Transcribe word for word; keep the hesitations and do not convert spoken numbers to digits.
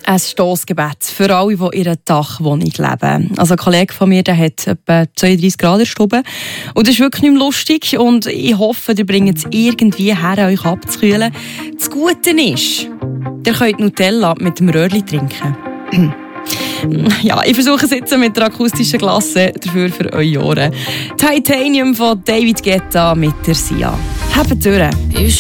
Ein Stossgebet für alle, die in einer Dachwohnung leben. Also ein Kollege von mir, der hat etwa zweiunddreissig Grad in der Stube. Und das ist wirklich nicht mehr lustig. Und ich hoffe, ihr bringt es irgendwie her, euch abzukühlen. Das Gute ist, ihr könnt Nutella mit dem Röhrli trinken. Ja, ich versuche es jetzt mit der akustischen Klasse, dafür für eure Ohren. Titanium von David Guetta mit der Sia. Habt durch!